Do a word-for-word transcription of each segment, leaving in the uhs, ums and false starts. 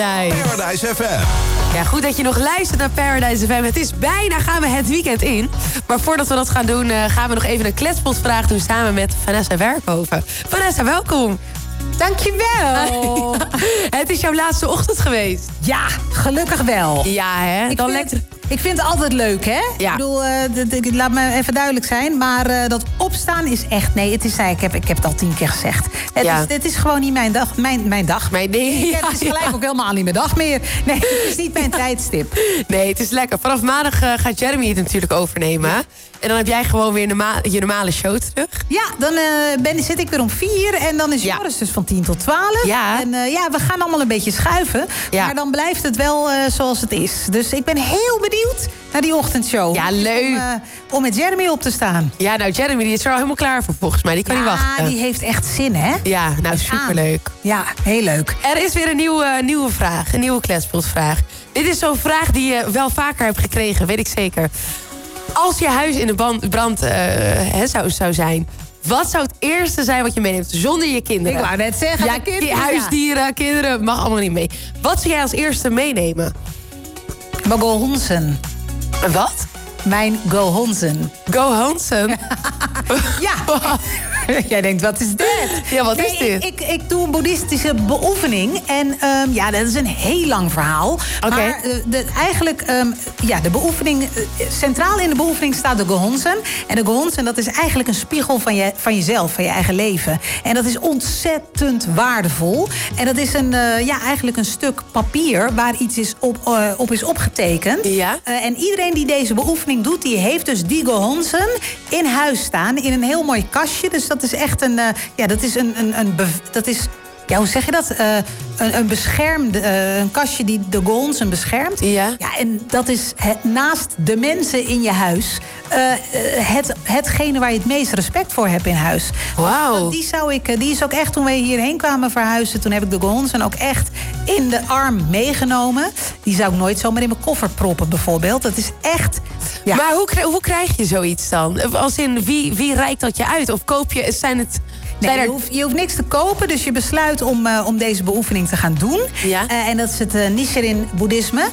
Paradise F M. Ja, goed dat je nog luistert naar Paradise F M. Het is bijna, gaan we het weekend in. Maar voordat we dat gaan doen, uh, gaan we nog even een kletspot-vraag doen samen met Vanessa Werkhoven. Vanessa, welkom. Dankjewel. Het is jouw laatste ochtend geweest. Ja, gelukkig wel. Ja, hè? Ik Dan vind, lekker. Ik vind het altijd leuk, hè? Ja. Ik bedoel, uh, d- d- laat me even duidelijk zijn. Maar uh, dat opstaan is echt... Nee, het is, ik, heb, ik heb het al tien keer gezegd. Het, Ja. is, het is gewoon niet mijn dag. Mijn, mijn dag. Mijn ding. Ja, het is gelijk Ja. ook helemaal niet mijn dag meer. Nee, het is niet mijn tijdstip. Nee, het is lekker. Vanaf maandag uh, gaat Jeremy het natuurlijk overnemen. Ja. En dan heb jij gewoon weer norma- je normale show terug. Ja, dan uh, ben, zit ik weer om vier. En dan is Ja. Joris dus van tien tot twaalf. Ja. En uh, ja, we gaan allemaal een beetje schuiven. Ja. Maar dan blijft het wel uh, zoals het is. Dus ik ben heel benieuwd naar die ochtendshow. Ja, leuk. Om, uh, om met Jeremy op te staan. Ja, nou, Jeremy die is er al helemaal klaar voor volgens mij. Die kan Ja, niet wachten. die heeft echt zin, hè? Ja, nou, superleuk. Ja, heel leuk. Er is weer een nieuwe, nieuwe vraag. Een nieuwe kletspelvraag. Dit is zo'n vraag die je wel vaker hebt gekregen, weet ik zeker. Als je huis in de band, brand uh, he, zou, zou zijn... wat zou het eerste zijn wat je meeneemt zonder je kinderen? Ik wou net zeggen, ja, de kinderen, ki- huisdieren, ja. kinderen, mag allemaal niet mee. Wat zou jij als eerste meenemen? Mijn Gohonsen. Een wat? Mijn Gohonsen. Go Hansen. Ja. Jij denkt, wat is dit? Ja, wat nee, is dit? Ik, ik, ik doe een boeddhistische beoefening. En um, ja, dat is een heel lang verhaal. Oké. Maar uh, de, eigenlijk, um, ja, de beoefening... Uh, centraal in de beoefening staat de Gohonsen. En de Gohonsen, dat is eigenlijk een spiegel van, je, van jezelf, van je eigen leven. En dat is ontzettend waardevol. En dat is een, uh, ja, eigenlijk een stuk papier waar iets is op, uh, op is opgetekend. Ja. Uh, en iedereen die deze beoefening doet, die heeft dus die Gohonsen in huis staan. In een heel mooi kastje. Dus dat is echt een... Uh, ja, dat is een... een, een bev- dat is... Ja, hoe zeg je dat? Uh, een, een beschermde, uh, een kastje die de Gohonsen beschermt. Ja. Ja, en dat is het, naast de mensen in je huis... Uh, het, hetgene waar je het meest respect voor hebt in huis. Wauw. Die, zou ik, die is ook echt, toen wij hierheen kwamen verhuizen... toen heb ik de Gohonsen ook echt in de arm meegenomen. Die zou ik nooit zomaar in mijn koffer proppen, bijvoorbeeld. Dat is echt... Ja. Maar hoe, kri- hoe krijg je zoiets dan? Als in, wie, wie reikt dat je uit? Of koop je... Zijn het... Nee, zijn je, er... hoeft, je hoeft niks te kopen, dus je besluit om, uh, om deze beoefening te gaan doen. Ja. Uh, en dat is het uh, Nichiren-boeddhisme.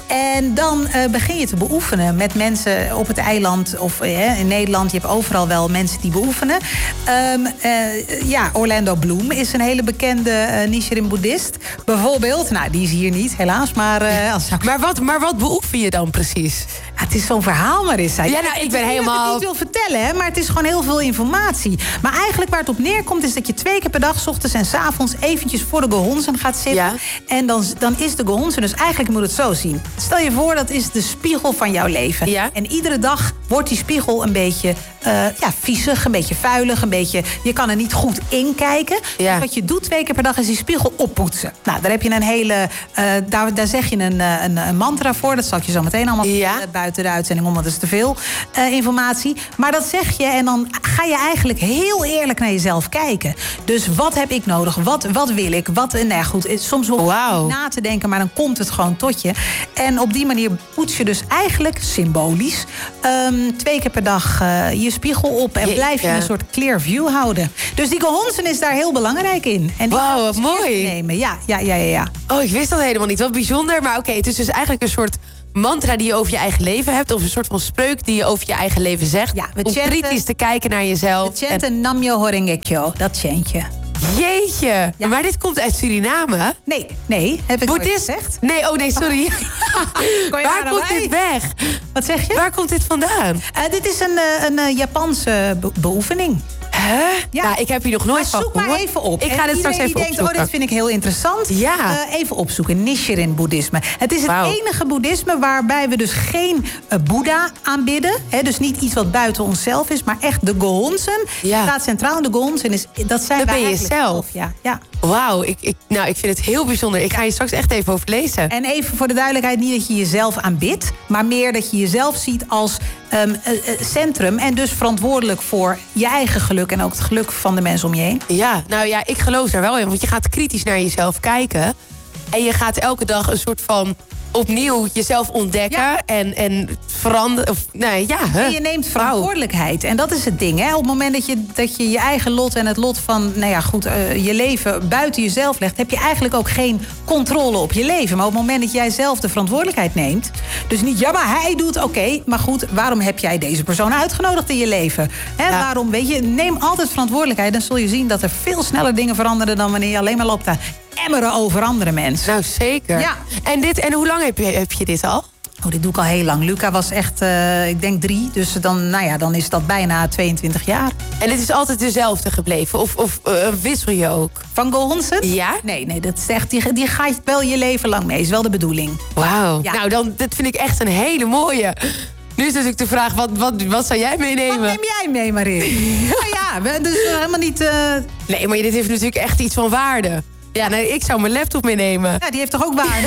En dan uh, begin je te beoefenen met mensen op het eiland of uh, in Nederland. Je hebt overal wel mensen die beoefenen. Um, uh, ja, Orlando Bloom is een hele bekende uh, Nichiren-boeddhist. Bijvoorbeeld, nou, die is hier niet, helaas. Maar, uh, als ik... maar, wat, maar wat beoefen je dan precies? Ja, het is zo'n verhaal, Marissa. Ja, nou, ik ben helemaal... Dat ik het niet wil vertellen, hè, maar het is gewoon heel veel informatie. Maar eigenlijk waar het op neerkomt is dat je twee keer per dag... 's ochtends en 's avonds eventjes voor de Gohonsen gaat zitten. Ja. En dan, dan is de Gohonsen, dus eigenlijk moet het zo zien. Stel je voor, dat is de spiegel van jouw leven. Ja. En iedere dag wordt die spiegel een beetje uh, ja, viezig, een beetje vuilig. Een beetje, je kan er niet goed in kijken. Ja. Dus wat je doet twee keer per dag is die spiegel oppoetsen. Nou, daar heb je een hele... Uh, daar, daar zeg je een, een, een mantra voor. Dat zal ik je zo meteen allemaal Ja. vertellen, buiten de uitzending om, want dat is te veel uh, informatie. Maar dat zeg je en dan ga je eigenlijk heel eerlijk naar jezelf kijken. Dus wat heb ik nodig? Wat, wat wil ik? Wat, nou ja, goed, soms hoef je Wauw. niet na te denken, maar dan komt het gewoon tot je. En op die manier poets je dus eigenlijk symbolisch um, twee keer per dag uh, je spiegel op en Je- blijf je ja. een soort clear view houden. Dus die Gohonsen is daar heel belangrijk in. En die Wauw, kan wat je als mooi. eerste nemen. Ja, ja, ja, ja, ja. Oh, ik wist dat helemaal niet. Wat bijzonder. Maar oké, het is dus eigenlijk een soort mantra die je over je eigen leven hebt. Of een soort van spreuk die je over je eigen leven zegt. Ja, we om chanten- kritisch te kijken naar jezelf. Het chanten Namyo Horengekyo, dat chantje. En- Jeetje. Ja. Maar dit komt uit Suriname. Nee, nee, heb ik nooit Boeddhist? gezegd. Nee, oh nee, sorry. Kon je Waar daar komt nou dit bij? weg? Wat zeg je? Waar komt dit vandaan? Uh, dit is een, uh, een uh, Japanse be- beoefening. Huh? Ja. Nou, ik heb hier nog nooit Maar van zoek gehoord. maar even op. Ik En ga dit straks iedereen even die denkt, opzoeken. oh, dit vind ik heel interessant. Ja. Uh, even opzoeken. Nichiren-boeddhisme. Het is het Wauw. enige boeddhisme waarbij we dus geen uh, Boeddha aanbidden. He, dus niet iets wat buiten onszelf is, maar echt de Gohonsen. Ja. Staat centraal in de Gohonsen. Is, dat zijn Dat wij ben je eigenlijk zelf. Ja, ja. Wauw, ik, ik, nou, ik vind het heel bijzonder. Ik ga je straks echt even over lezen. En even voor de duidelijkheid, niet dat je jezelf aanbidt, maar meer dat je jezelf ziet als um, uh, uh, centrum en dus verantwoordelijk voor je eigen geluk en ook het geluk van de mensen om je heen. Ja, nou ja, ik geloof daar wel in. Want je gaat kritisch naar jezelf kijken. En je gaat elke dag een soort van opnieuw jezelf ontdekken Ja. en, en veranderen. Of, nee, ja, hè. En je neemt verantwoordelijkheid. En dat is het ding. Hè? Op het moment dat je, dat je je eigen lot en het lot van nou ja, goed, uh, je leven buiten jezelf legt, heb je eigenlijk ook geen controle op je leven. Maar op het moment dat jij zelf de verantwoordelijkheid neemt. Dus niet, ja, maar hij doet, oké. Okay, maar goed, waarom heb jij deze persoon uitgenodigd in je leven? Hè? Ja. Waarom, weet je, neem altijd verantwoordelijkheid. Dan zul je zien dat er veel sneller dingen veranderen dan wanneer je alleen maar loopt te emmeren over andere mensen. Nou, zeker. Ja. En, dit, en hoe lang heb je, heb je dit al? Oh, dit doe ik al heel lang. Luca was echt, uh, ik denk drie. Dus dan, nou ja, dan is dat bijna tweeëntwintig jaar. En dit is altijd dezelfde gebleven? Of, of uh, wissel je ook? Van Gohonsen? Ja? Nee, nee, dat is echt, die, die gaat wel je leven lang mee. Is wel de bedoeling. Wauw. Ja. Nou, dan, dat vind ik echt een hele mooie. Nu is natuurlijk de vraag, wat, wat, wat zou jij meenemen? Wat neem jij mee, Marie? Nou ja, we, dus helemaal niet... Uh... Nee, maar dit heeft natuurlijk echt iets van waarde. Ja, nee, ik zou mijn laptop meenemen. Ja, die heeft toch ook waarde?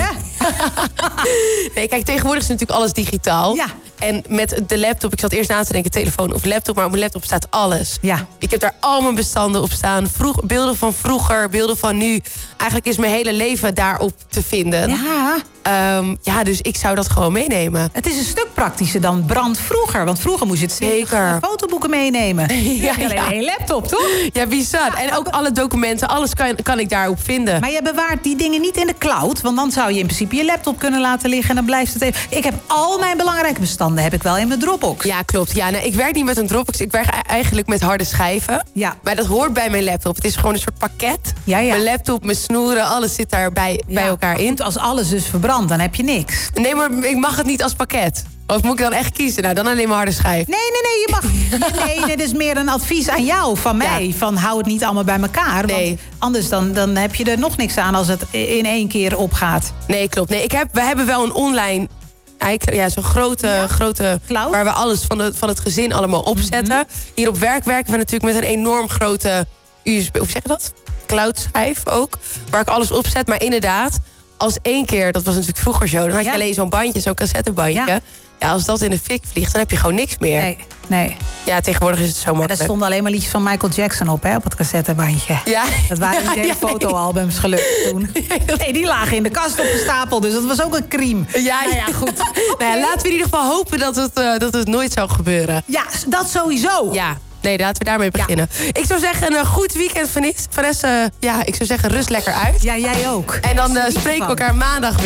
Nee, kijk, tegenwoordig is natuurlijk alles digitaal. Ja. En met de laptop, ik zat eerst na te denken, telefoon of laptop, maar op mijn laptop staat alles. Ja. Ik heb daar al mijn bestanden op staan. Vroeg, beelden van vroeger, beelden van nu. Eigenlijk is mijn hele leven daarop te vinden. Ja. Um, ja, dus ik zou dat gewoon meenemen. Het is een stuk praktischer dan brand vroeger. Want vroeger moest je het Zeker. fotoboeken meenemen. Ja, ja, ja. Een laptop, toch? Ja, bizar. En ook alle documenten, alles kan, kan ik daarop vinden. Maar je bewaart die dingen niet in de cloud. Want dan zou je in principe je laptop kunnen laten liggen. En dan blijft het even... Ik heb al mijn belangrijke bestanden heb ik wel in mijn Dropbox. Ja, klopt. Ja, nee, ik werk niet met een Dropbox. Ik werk eigenlijk met harde schijven. Ja. Maar dat hoort bij mijn laptop. Het is gewoon een soort pakket. Ja, ja. Mijn laptop, mijn snoeren, alles zit daar bij, Ja, bij elkaar in. goed, als alles dus verbrandt, dan heb je niks. Nee, maar ik mag het niet als pakket. Of moet ik dan echt kiezen? Nou, dan alleen maar harde schijf. Nee, nee, nee, je mag... Nee, dit is meer een advies aan jou, van mij. Ja. Van hou het niet allemaal bij elkaar. Nee. Want anders dan, dan heb je er nog niks aan als het in één keer opgaat. Nee, klopt. Nee, ik heb, we hebben wel een online... Ja, zo'n grote, Ja. grote Cloud? waar we alles van het, van het gezin allemaal opzetten. Mhm. Hier op werk werken we natuurlijk met een enorm grote U S B... Hoe zeg je dat? Cloud-schijf ook. Waar ik alles opzet. Maar inderdaad, als één keer... Dat was natuurlijk vroeger zo. Dan had je Ja. alleen zo'n bandje, zo'n cassettebandje. Ja. Ja, als dat in de fik vliegt, dan heb je gewoon niks meer. Nee, nee. Ja, tegenwoordig is het zo Maar makkelijk. daar stonden alleen maar liedjes van Michael Jackson op, hè, op het cassettebandje. Ja. Dat waren niet Ja, hele ja, nee. fotoalbums gelukkig toen. Nee, die lagen in de kast opgestapeld, dus dat was ook een crime. Ja, Nou ja, goed. Nou ja, laten we in ieder geval hopen dat het, uh, dat het nooit zou gebeuren. Ja, dat sowieso. Ja, nee, laten we daarmee beginnen. Ik zou zeggen, een goed weekend, Vanessa. Vanessa, ja, ik zou zeggen, rust lekker uit. Ja, jij ook. En dan uh, Geniet spreken we ervan. elkaar maandag weer.